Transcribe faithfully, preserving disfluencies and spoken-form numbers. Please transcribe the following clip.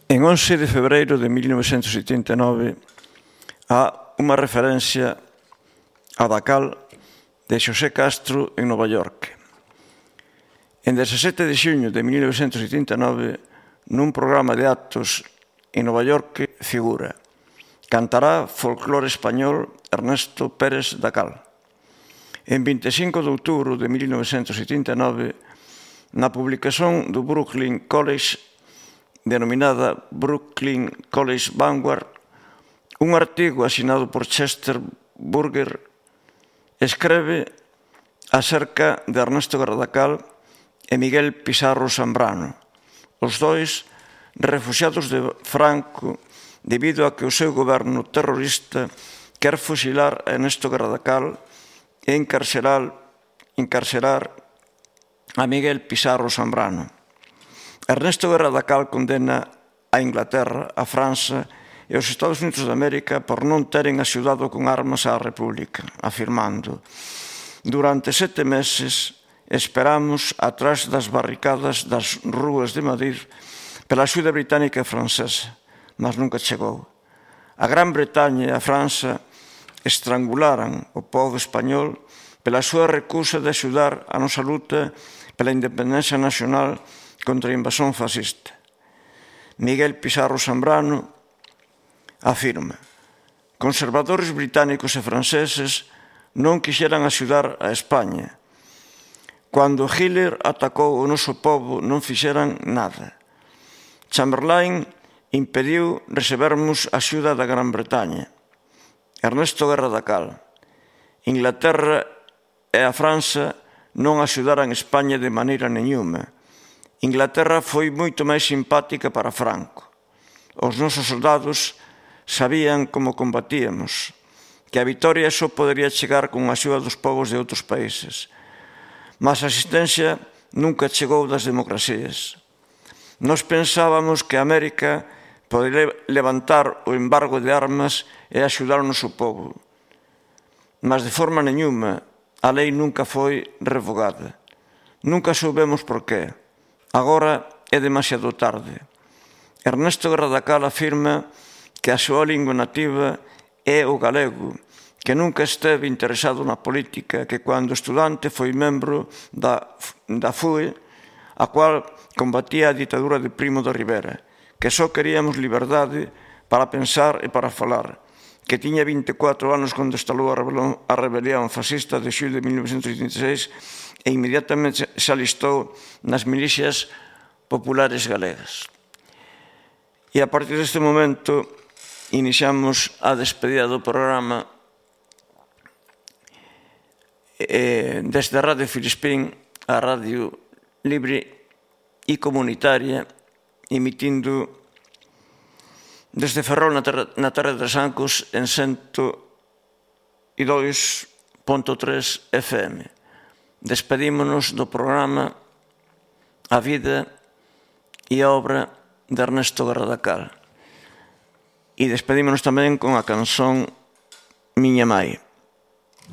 En once de febreiro de mil novecentos setenta e nove há unha referencia a Dacal de Xosé Castro en Nova York. En dezasete de xuño de mil novecentos setenta e nove, nun programa de actos en Nova York, figura: cantará folclore español Ernesto Pérez Dacal. En vinte e cinco de outubro de mil novecentos setenta e nove, na publicación do Brooklyn College, denominada Brooklyn College Vanguard, un artigo asinado por Chester Burger escreve acerca de Ernesto Guerra Dacal e Miguel Pizarro Zambrano, os dois refuxiados de Franco debido a que o seu goberno terrorista quer fusilar a Ernesto Guerra Dacal e encarcerar, encarcerar a Miguel Pizarro Zambrano. Ernesto Guerra Dacal condena a Inglaterra, a França e os Estados Unidos de América por non teren axudado con armas á República, afirmando: durante sete meses esperamos atrás das barricadas das rúas de Madrid pela axuda británica e francesa, mas nunca chegou. A Gran Bretaña e a França estrangularan o povo español pela súa recusa de axudar a nosa luta pela independencia nacional contra a invasión fascista. Miguel Pizarro Zambrano afirma: conservadores británicos e franceses non quixeran axudar a España. Cando Hitler atacou o noso povo non fixeran nada. Chamberlain impediu recebermos axuda da Gran Bretaña. Ernesto Guerra Dacal: Inglaterra e a França non axudaran España de maneira nenhuma. Inglaterra foi moito máis simpática para Franco. Os nosos soldados sabían como combatíamos, que a vitoria só podería chegar con a axuda dos povos de outros países. Mas a asistencia nunca chegou das democracias. Nós pensábamos que a América podería levantar o embargo de armas e axudar o noso povo. Mas de forma nenhuma a lei nunca foi revogada. Nunca soubemos por qué. Agora é demasiado tarde. Ernesto Guerra Dacal afirma que a súa lingua nativa é o galego, que nunca esteve interesado na política, que cando estudante foi membro da, da F U E, a cual combatía a ditadura de Primo de Rivera, que só queríamos liberdade para pensar e para falar, que tiña vinte e catro anos cando estalou a rebelión fascista de xullo de mil novecentos oitenta e seis e inmediatamente se alistou nas milicias populares galegas. E a partir deste momento iniciamos a despedida do programa desde a Radio Filispín, a radio libre e comunitaria, emitindo desde Ferrol na terra, na terra de Trasancos en cento e dous punto tres F M. Despedímonos do programa A vida e a obra de Ernesto Guerra Dacal. E despedímonos tamén con a canción Miña Mai.